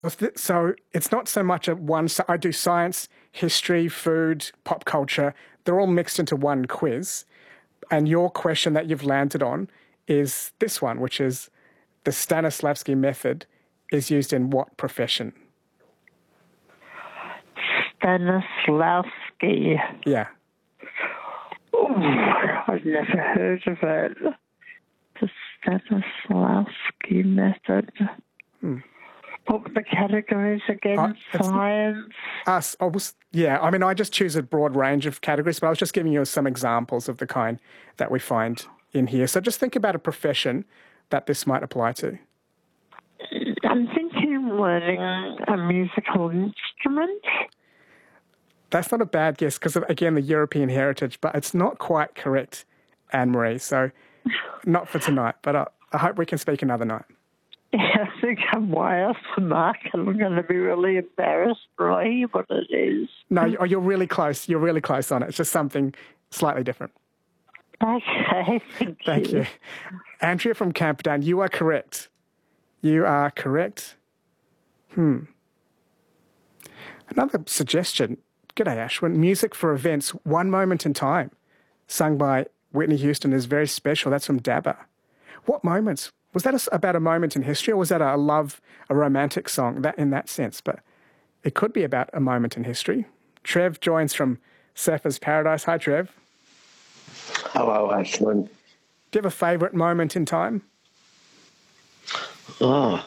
So it's not so much a one. So I do science, history, food, pop culture. They're all mixed into one quiz. And your question that you've landed on is this one, which is the Stanislavski method is used in what profession? Stanislavski. Yeah. Ooh, I've never heard of it. The Stanislavski method. What were the categories again? Science? I just choose a broad range of categories, but I was just giving you some examples of the kind that we find in here. So just think about a profession that this might apply to. I'm thinking of learning a musical instrument. That's not a bad guess because of, again, the European heritage, but it's not quite correct, Anne-Marie. So not for tonight, but I hope we can speak another night. Yeah, I think I'm way off the mark and I'm going to be really embarrassed when I hear what it is. No, you're really close. You're really close on it. It's just something slightly different. Okay, thank you. Andrea from Camperdown, you are correct. You are correct. Another suggestion. G'day, Ashwin. Music for events, One Moment in Time, sung by Whitney Houston, is very special. That's from Dabba. What moments? Was that about a moment in history, or was that a romantic song in that sense? But it could be about a moment in history. Trev joins from Surfers Paradise. Hi, Trev. Hello, Ashwin. Do you have a favourite moment in time? Got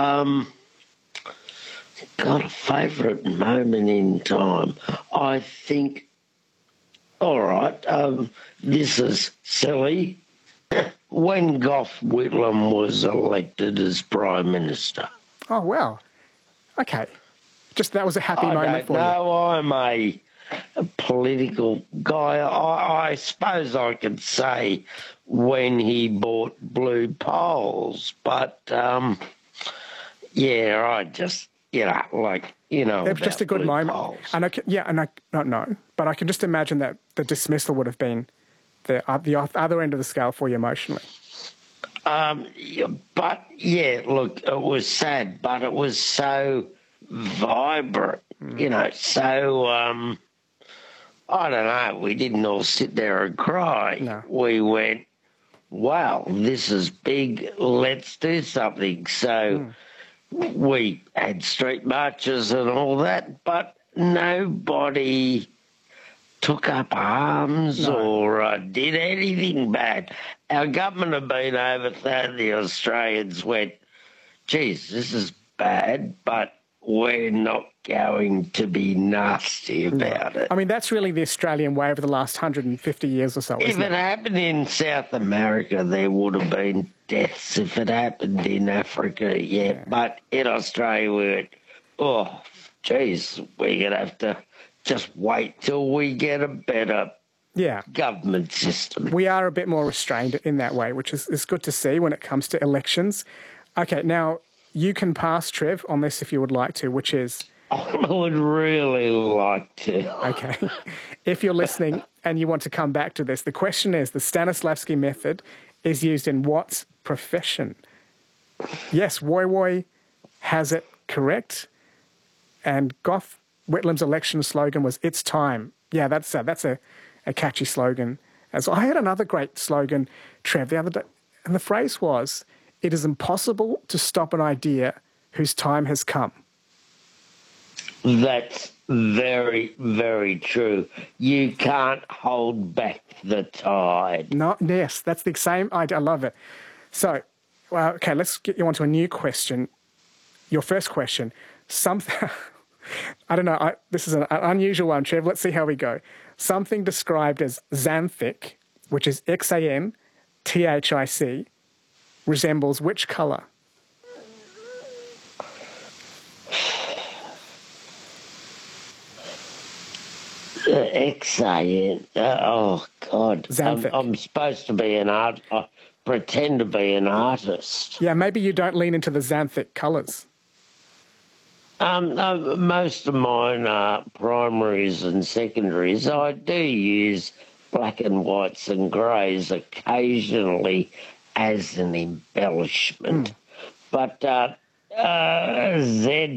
a favourite moment in time. I think, all right, this is silly. When Gough Whitlam was elected as Prime Minister. Oh, wow. Okay. Just that was a happy moment for you. I'm a political guy. I suppose I could say when he bought Blue Poles, but, I just, it was just a good moment. Poles. And I don't know, but I can just imagine that the dismissal would have been the other end of the scale for you emotionally. But, look, it was sad, but it was so vibrant, so, I don't know, we didn't all sit there and cry. No. We went, wow, this is big, let's do something. So we had street marches and all that, but nobody took up arms or did anything bad. Our government had been over there, the Australians went, geez, this is bad, but we're not going to be nasty about it. I mean, that's really the Australian way over the last 150 years or so, If isn't it happened in South America, there would have been deaths. If it happened in Africa, yeah. But in Australia, we went, oh, geez, we're going to have to just wait till we get a better government system. We are a bit more restrained in that way, which is good to see when it comes to elections. Okay, now you can pass, Trev, on this if you would like to, which is... I would really like to. Okay. If you're listening and you want to come back to this, the question is, the Stanislavski method is used in what profession? Yes, Woy Woy has it correct. And Gough Whitlam's election slogan was, "It's time." Yeah, that's a catchy slogan. As I had another great slogan, Trev, the other day, and the phrase was, "It is impossible to stop an idea whose time has come." That's very, very true. You can't hold back the tide. No, yes, that's the same idea. I love it. So, well, okay, let's get you onto a new question. Your first question. Something, I don't know, this is an unusual one, Trev. Let's see how we go. Something described as xanthic, which is Xanthic, resembles which colour? Oh, God. Xanthic. I'm supposed to be pretend to be an artist. Yeah, maybe you don't lean into the xanthic colours. Most of mine are primaries and secondaries. I do use black and whites and greys occasionally as an embellishment. But Z